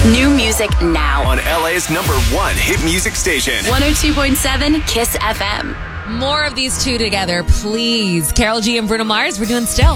New music now. On LA's #1 hit music station. 102.7 Kiss FM. More of these two together, please. Karol G and Bruno Mars, we're doing Still.